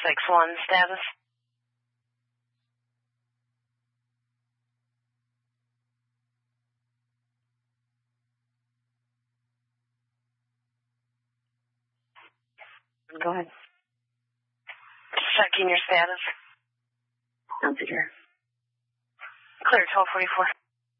6-1 status. Go ahead. Just checking your status. Sounds secure. Clear 1244.